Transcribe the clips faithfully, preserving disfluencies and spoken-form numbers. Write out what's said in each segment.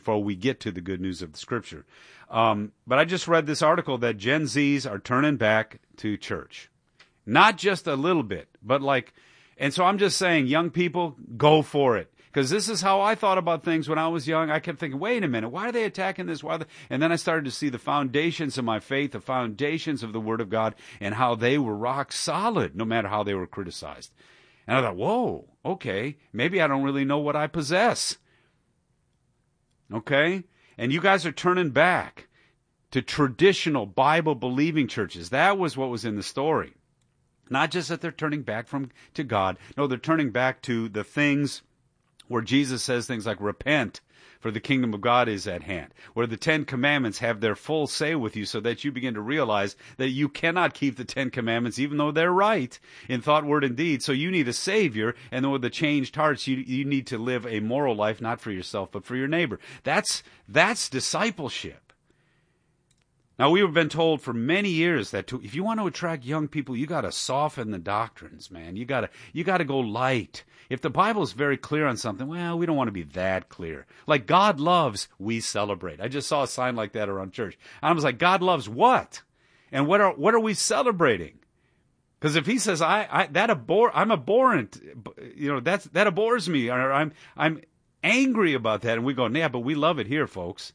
before we get to the good news of the Scripture. Um, but I just read this article that Gen Zs are turning back to church. Not just a little bit, but like, and so I'm just saying, young people, go for it. Because this is how I thought about things when I was young. I kept thinking, wait a minute, why are they attacking this? Why are they? And then I started to see the foundations of my faith, the foundations of the Word of God, and how they were rock solid, no matter how they were criticized. And I thought, whoa, okay, maybe I don't really know what I possess. Okay? And you guys are turning back to traditional Bible-believing churches. That was what was in the story. Not just that they're turning back from to God. No, they're turning back to the things where Jesus says things like, repent, for the kingdom of God is at hand. Where the Ten Commandments have their full say with you so that you begin to realize that you cannot keep the Ten Commandments, even though they're right in thought, word, and deed. So you need a Savior, and then with the changed hearts, you, you need to live a moral life, not for yourself, but for your neighbor. That's, that's discipleship. Now, we have been told for many years that to, if you want to attract young people, you got to soften the doctrines, man. You got to you got to go light. If the Bible is very clear on something, well, we don't want to be that clear. Like God loves, we celebrate. I just saw a sign like that around church. And I was like, God loves what? And what are what are we celebrating? Because if He says I, I that abhor I'm abhorrent, you know, that's that abhors me, or I'm I'm angry about that, and we go, yeah, but we love it here, folks.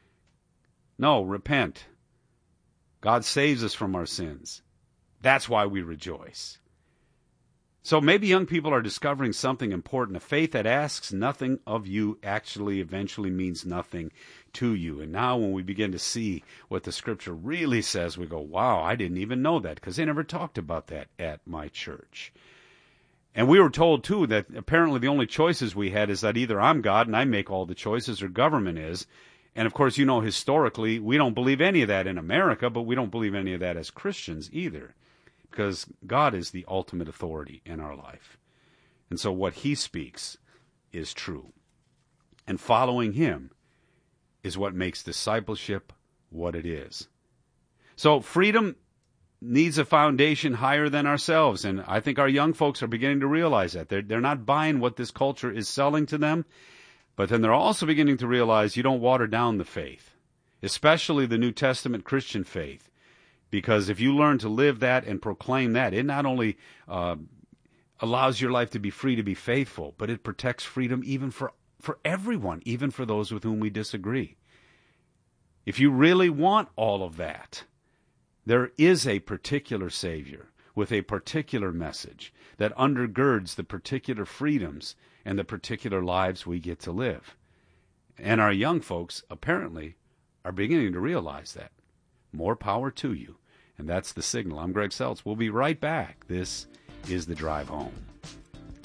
No, repent. God saves us from our sins. That's why we rejoice. So maybe young people are discovering something important. A faith that asks nothing of you actually eventually means nothing to you. And now when we begin to see what the Scripture really says, we go, wow, I didn't even know that, because they never talked about that at my church. And we were told, too, that apparently the only choices we had is that either I'm God and I make all the choices, or government is. And, of course, you know, historically, we don't believe any of that in America, but we don't believe any of that as Christians either, because God is the ultimate authority in our life. And so what He speaks is true. And following Him is what makes discipleship what it is. So freedom needs a foundation higher than ourselves, and I think our young folks are beginning to realize that. They're, they're not buying what this culture is selling to them. But then they're also beginning to realize you don't water down the faith, especially the New Testament Christian faith. Because if you learn to live that and proclaim that, it not only uh, allows your life to be free to be faithful, but it protects freedom even for, for everyone, even for those with whom we disagree. If you really want all of that, there is a particular Savior with a particular message that undergirds the particular freedoms and the particular lives we get to live. And our young folks, apparently, are beginning to realize that. More power to you. And that's the signal. I'm Greg Seltz. We'll be right back. This is The Drive Home.